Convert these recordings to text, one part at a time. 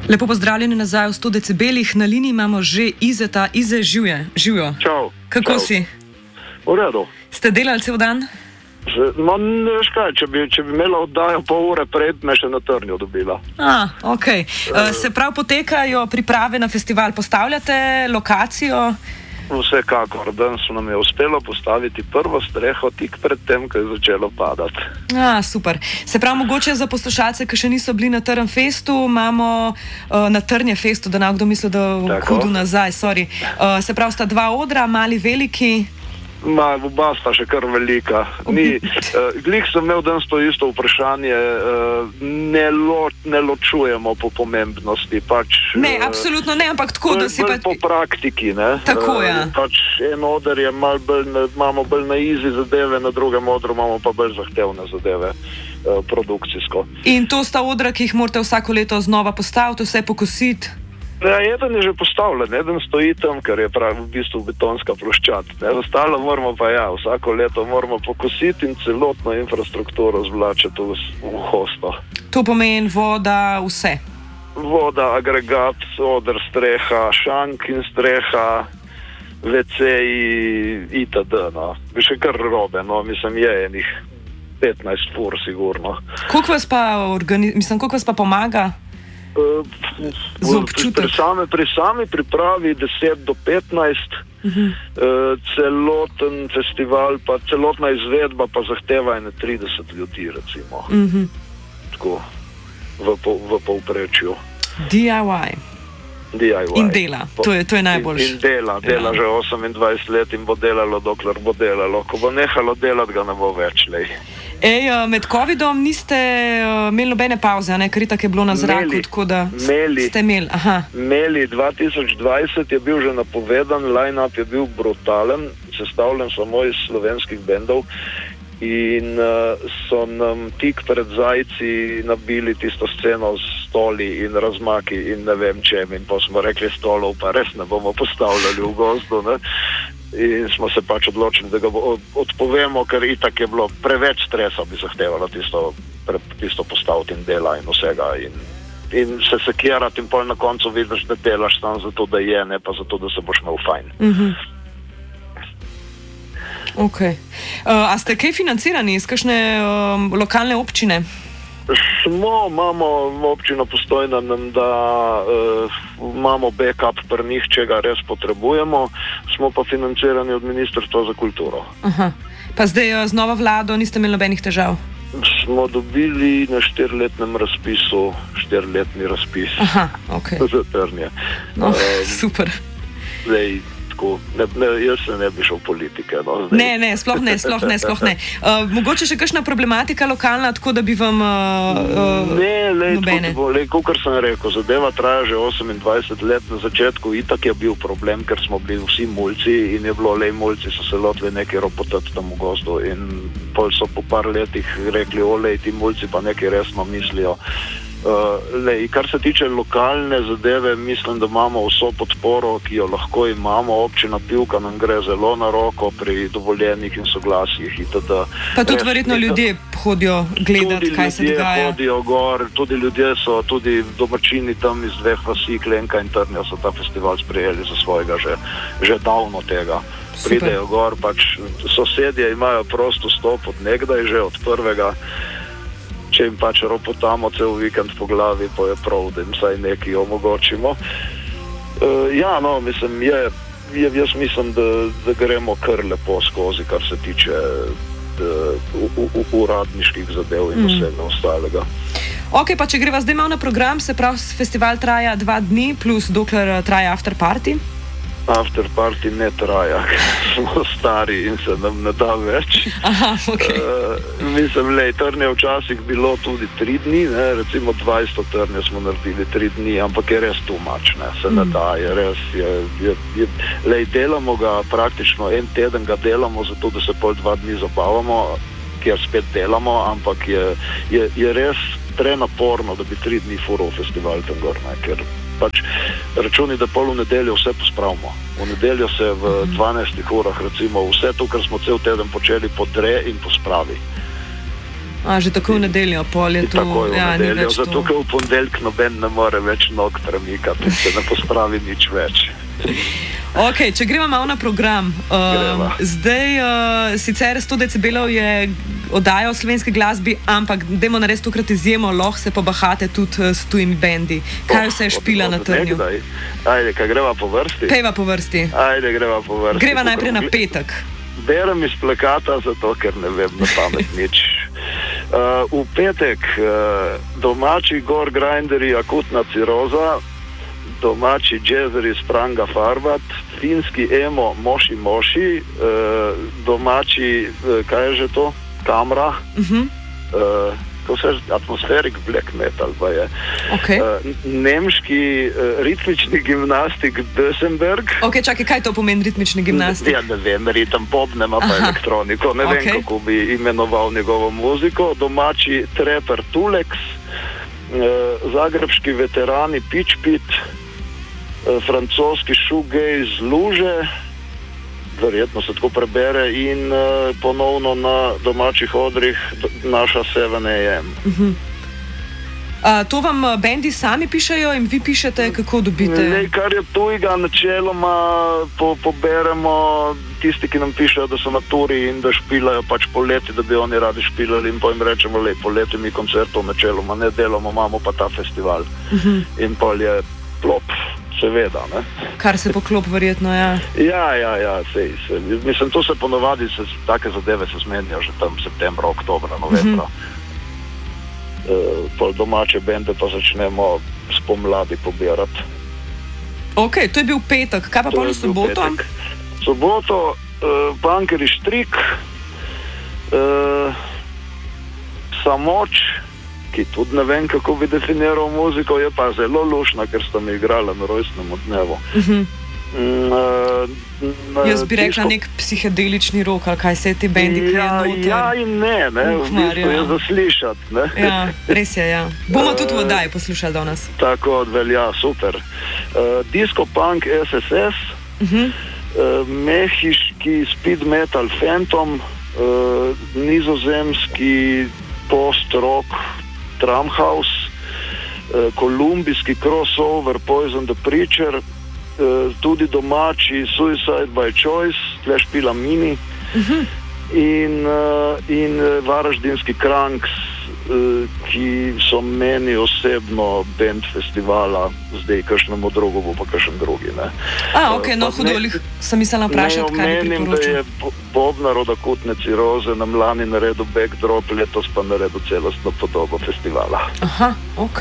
Lepo pozdravljeni nazaj v 100 decibelih. Na liniji imamo že Izeta. Ize, živijo. Čau. Kako čau. si? V redu. Ste delali cel dan? No, ne veš kaj, če bi imela oddajo pol ure pred, me še na Trnju dobila. Ok. Se prav potekajo priprave na festival? Postavljate lokacijo? Vsekakor. Danes nam je uspelo postaviti prvo streho tik pred tem, ko je začelo padati. Super. Se prav, mogoče za poslušalce, ki še niso bili na Trnfestu, imamo na Trnjefestu, da nam kdo misli, da v kudu nazaj, sorry. Se prav, sta dva odra, mali, veliki? Oba sta še kar velika. Glih sem imel danes to isto vprašanje, ne ločujemo po pomembnosti. Ne, absolutno ne, ampak tako, da si po praktiki, ne. Tako, ja. En oder je imamo bolj na easy zadeve, na drugem odru imamo pa bolj zahtevne zadeve produkcijsko. In to sta odra, ki jih morate vsako leto znova postaviti, vse pokositi? Ja, eden je že postavljen, eden stoji tam, ker je v bistvu betonska ploščad. Ostalo moramo pa vsako leto moramo pokositi in celotno infrastrukturo zvlačiti v hosto. To pomeni voda, vse? Voda, agregat, oder, streha, šank in streha, WC-ji itd. Še kar robe, mislim, je enih 15 fur sigurno. Koliko vas pa pomaga? Pri sami pripravi 10 do 15, celoten festival, pa celotna izvedba pa zahteva 30 ljudi, recimo. Tako, v povprečju. DIY. In dela, to je najboljše. In dela že 28 let in bo delalo, dokler bo delalo. Ko bo nehalo delati, ga ne bo več. Med covidom niste imeli nobene pauze, ker itak je bilo na zraku, tako da ste imeli. Imeli, 2020 je bil že napovedan, line-up je bil brutalen, sestavljen samo iz slovenskih bendov in so nam tik pred Zajci nabili tisto sceno s stoli in razmaki in ne vem čem, in pa smo rekli, stolov pa res ne bomo postavljali v gozdu, ne? In smo se odločili, da ga odpovemo, ker itak je bilo preveč stresa, bi zahtevalo tisto postaviti in dela in vsega in se sekirati in pol na koncu vidiš, da delaš samo zato, da je, ne pa zato, da se boš imel fajn. Ok. A ste kaj financirani iz kakšne lokalne občine? Imamo občino Postojna, da imamo backup pri njih, če ga res potrebujemo, smo pa financirani od Ministrstva za kulturo. Pa zdaj z novo vlado niste imeli nobenih težav? Smo dobili na 4-letnem razpisu 4-letni razpis za Trnje. Super. Zdaj, jaz se ne bi šel v politike. Ne, sploh ne. Mogoče še kakšna problematika lokalna, tako da bi vam nobene? Kakor sem rekel, zadeva traja že 28 let. Na začetku itak je bil problem, ker smo bili vsi mulci in je bilo, mulci so se lotili nekaj ropotati tam v gozdu in pol so po par letih rekli, ti mulci pa nekaj resno mislijo. Kar se tiče lokalne zadeve, mislim, da imamo vso podporo, ki jo lahko imamo. Občina Pivka nam gre zelo na roko pri dovoljenih in soglasjih itd. Pa tudi verjetno ljudje hodijo gledati, kaj se dogaja. Tudi ljudje hodijo gor, tudi ljudje so, tudi domačini tam iz dveh vasi, Klenka in Trnja, so ta festival sprejeli za svojega že davno tega. Pridejo gor, sosedje imajo prost vstop od nekdaj, že od prvega. Če jim ropotamo cel vikend po glavi, pa je prav, da jim vsaj nekaj omogočimo. Jaz mislim, da gremo kar lepo skozi, kar se tiče uradniških zadev in vsega ostalega. Ok, pa če greva zdaj malo na program, se pravi, festival traja 2 dni, plus dokler traja after party? After party ne traja, ker smo stari in se nam ne da več. Mislim, Trnje včasih bilo tudi 3 dni, recimo 20 Trnje smo naredili 3 dni, ampak je res too much, se ne da, je res, delamo ga praktično, en teden ga delamo, zato da se pol 2 dni zabavamo, kjer spet delamo, ampak je res prenaporno, da bi 3 dni furil festival tam gor, ker računi, da pol v nedeljo vse pospravimo. V nedeljo se v 12 urah recimo vse to, kar smo cel teden počeli, podre in pospravi. Že tako v nedeljo, pol je to. Tako je v nedeljo, zato ker v ponedeljek noben ne more več nog premikati, se ne pospravi nič več. Ok, če gremo malo na program. Zdaj, sicer 100 decibelov je oddaja o slovenski glasbi, ampak dajmo narediti tokrat izjemo, lahko se pobahate tudi s tujimi bendi. Kaj vse je špila na Trnju? Ajde, kaj greva po vrsti? Pejva po vrsti. Ajde, greva po vrsti. Greva najprej na petek. Berem iz plakata, zato ker ne vem na pamet nič. V petek domači Gor Grinderi Akutna ciroza, domači jazzeri Spranga Farbat, finski emo Moši Moši, domači, kaj je že to? Kamra. To se atmosferik black metal pa je. Okay. Nemški ritmični gimnastik Dösenberg. Ok, čakaj, kaj to pomeni ritmični gimnastik? Ja, ne vem, ritem pop, nema pa elektroniko. Ne vem, kako bi imenoval njegovo muziko. Domači trapper Tulex, zagrebški veterani Pitch Pit, francoski shoegaze Luže, verjetno se tako prebere, in ponovno na domačih odrih naša 7 AM. To vam bendi sami pišejo in vi pišete, kako dobite? Ne, kar je tujega, načeloma poberemo tisti, ki nam pišejo, da so na turi in da špilajo pač poleti, da bi oni radi špilali, in pa jim rečemo, poleti mi koncertov načeloma ne delamo, imamo pa ta festival. In pol je plop. Seveda, ne. Kar se poklop verjetno, ja. Ja, sej. Mislim, to se ponovadi, take zadeve se zmenijo že tam septembra, oktobra, novembra. Pol domače bende pa začnemo spomladi pobirati. Ok, to je bil petek. Kaj pa pol v soboto? Soboto, Punkeri Štrik, Samoč, ki tudi ne vem, kako bi definiral muziko, je pa zelo lušna, ker sta mi igrala na rojstnemu dnevu. Jaz bi rekla nek psihedelični rock, ali kaj se je ti bendi krije noter. Ja in ne, v bistvu je zaslišati. Ja, res je, ja. Bomo tudi v oddaji poslušali danes. Tako velja, super. Disco punk SSS, mehiški speed metal Phantom, nizozemski post-rock Tramhouse, kolumbijski crossover Poison the Preacher, tudi domači Suicide by Choice, tle špila Mini, in varaždinski Kranks, ki so meni osebno band festivala, zdaj kakšnemu drugo bo pa kakšen drugi. Ok, no hudolih sem mislila vprašati, kaj bi priporočil. Menim, da je Bobnar od Akutne ciroze nam lani naredil backdrop, letos pa naredil celostno podobo festivala. Aha, ok.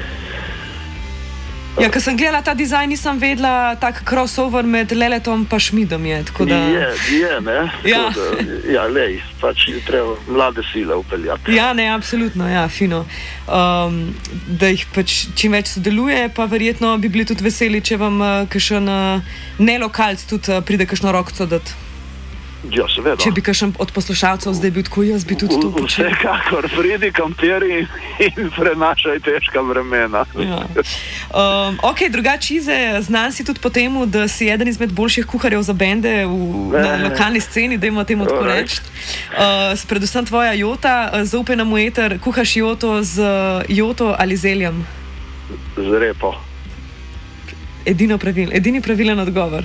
Ja, ko sem gledala ta dizajn, nisem vedela, tak crossover med Leletom pa Šmidom je, tako da... Je, ne? Ja. Ja, lej, pač je treba mlade sile upeljati. Ja, ne, absolutno, ja, fino. Da jih pač čim več sodeluje, pa verjetno bi bili tudi veseli, če vam kakšen nelokalc tudi pride kakšno rokco dati. Ja, seveda. Če bi kakšen od poslušalcev zdaj bil tako, jaz bi tudi to počel. Vsekakor, pridi kamperi in prenašaj težka vremena. Ja. Ok, drugače Ize, znan si tudi po temu, da si eden izmed boljših kuharjev za bende na lokalni sceni, dajmo temu tako reči. Predvsem tvoja jota, zaupaj nam v eter, kuhaš joto z joto ali zeljem? Z repo. Edini pravilen odgovor.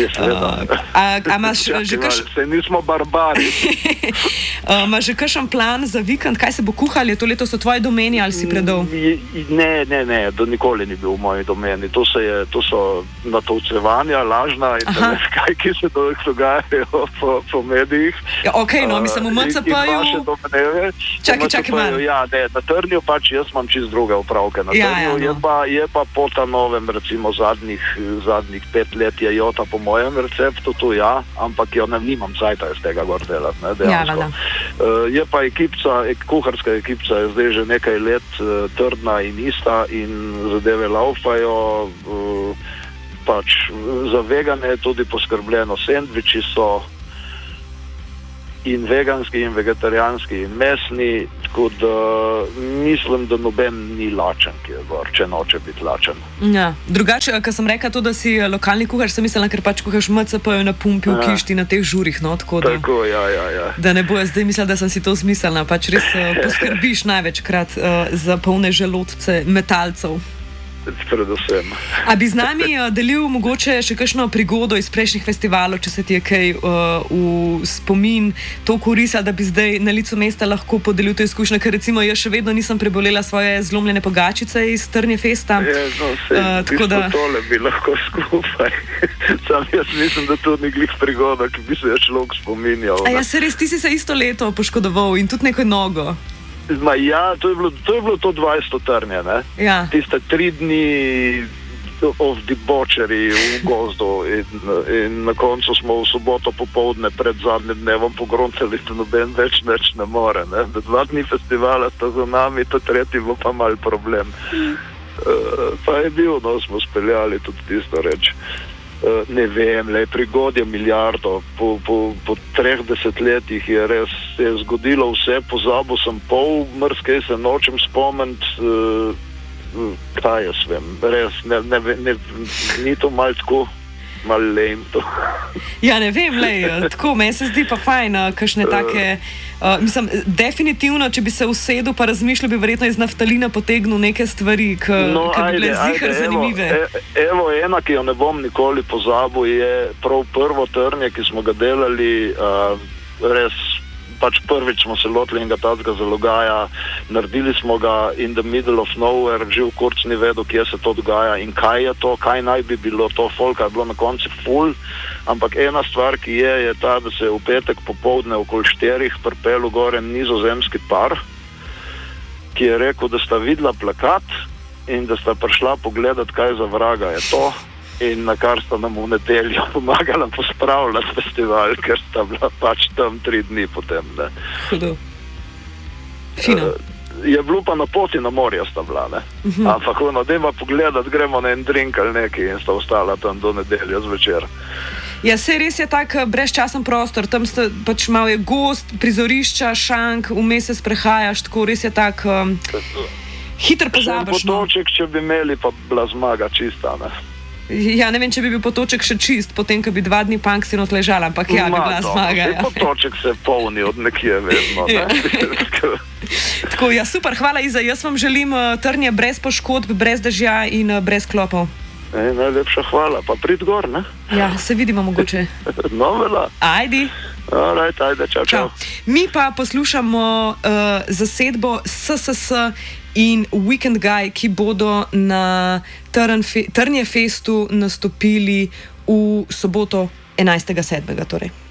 Se nismo barbari. Imaš že kakšen plan za vikend, kaj se bo kuhal? Je to letos v tvoji domeni ali si predolg? Ne, to nikoli ni bil v moji domeni. To so natovcevanja, lažna in ne vem kaj, ki se dogajajo po medijih. Ja, ok, no, mislim v MCP-ju. Čakaj malo. Ja, ne, na Trnju pač jaz imam čist druge opravke. Na Trnju je pa po ta novem, recimo zadnjih 5 let je jota po mojem receptu tu, ja, ampak jo nimam cajta iz tega gor delati, ne, dejansko. Je pa kuharska ekipca je zdaj že nekaj let trdna in ista in zadeve laufajo, pač za vegane je tudi poskrbljeno, sendviči so in veganski in vegetarijanski in mesni, Tako da mislim, da noben ni lačen, ki je gor, če noče biti lačen. Ja. Drugače, ko sem rekla to, da si lokalni kuhar, sem mislila, ker pač kuhaš MCP-ju na pumpi v Kišti na teh žurih. No? Tako, ja. Da ne bojo zdaj mislila, da sem si to smiselna. Pač res poskrbiš največkrat za polne želodce metalcev. Predvsem. A bi z nami delil mogoče še kakšno prigodo iz prejšnjih festivalov, če se ti je kaj v spomin to koristilo, da bi zdaj na licu mesta lahko podelil to izkušnjo, ker recimo jaz še vedno nisem prebolela svoje zlomljene pogačice iz Trnje festa. Tako da tole bi lahko skupaj. Sam jaz mislim, da to ni glih prigoda, ki bi se človek spominjal. A ja, se res, ti si se isto leto poškodoval in tudi neko nogo. Ja, to je bilo to 20. Trnje, ne? Ja. Tiste 3 dni of debauchery v gozdu in na koncu smo v soboto popoldne pred zadnjim dnevom pogruntali, da noben več ne more. Ne? 2 dni festivala sta za nami, to 3. bo pa mal problem. Pa je bil, no, smo speljali tudi tisto reč. Ne vem, prigod je milijardo. Po 3 desetletjih je res se je zgodilo vse, pozabil sem pol, mrskej se nočem spomniti, kaj jaz vem, res, ni to malo tako, malo lame to. Ja, ne vem, tako, meni se zdi pa fajn, kakšne take, mislim, definitivno, če bi se usedel pa razmišljal, bi verjetno iz naftalina potegnil neke stvari, ki bi bile zihar zanimive. Evo, ena, ki jo ne bom nikoli pozabil, je prav prvo Trnje, ki smo ga delali, res, pač prvič smo se lotili enega takega zalogaja, naredili smo ga in the middle of nowhere, živ kurc ni vedel, kje se to dogaja in kaj je to, kaj naj bi bilo to, folka je bilo na konci full, ampak ena stvar, ki je ta, da se je v petek popoldne okoli 4 pripelil gore nizozemski par, ki je rekel, da sta videla plakat in da sta prišla pogledat, kaj za vraga je to. In na kar sta nam v nedeljo pomagala pospravljati festival, ker sta bila pač tam 3 dni potem. Ne. Hudo. Fino. Je bilo pa na poti na morje sta bila, ne. Ampak dajmo pogledati, gremo na en drink ali nekaj in sta ostala tam do nedelja zvečer. Ja, se res je tak brezčasen prostor, tam sta pač malo je gost, prizorišča, šank, vmes se sprehajaš, tako res je tak hiter pozabiš. Še potoček, če bi imeli, pa bila zmaga čista, ne. Ja, ne vem, če bi bil potoček še čist, potem, ko bi 2 dni Punks in odležala, ampak ja, bi bila zmaga. Ja. Potoček se polni od nekje vedno. Ne? Tako, ja, super, hvala Iza, jaz vam želim Trnje brez poškodb, brez dežja in brez klopov. Najlepša hvala, pa prid gor, ne? Ja, se vidimo mogoče. No, vela. Ajdi. Ajde, čau. Mi pa poslušamo zasedbo SSS in Weekend Guy, ki bodo na Trnje festu nastopili v soboto 11.7. torej.